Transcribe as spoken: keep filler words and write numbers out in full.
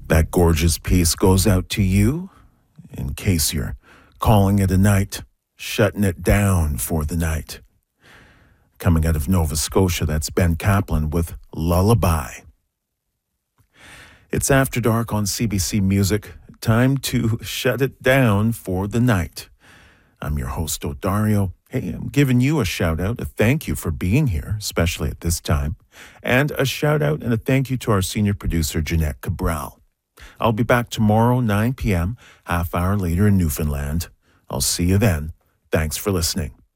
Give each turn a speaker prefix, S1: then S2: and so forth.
S1: That gorgeous piece goes out to you in case you're calling it a night, shutting it down for the night. Coming out of Nova Scotia, that's Ben Kaplan with Lullaby. It's After Dark on C B C Music. Time to shut it down for the night. I'm your host, Odario. Hey, I'm giving you a shout out, a thank you for being here, especially at this time, and a shout out and a thank you to our senior producer, Jeanette Cabral. I'll be back tomorrow, nine p.m., half hour later in Newfoundland. I'll see you then. Thanks for listening.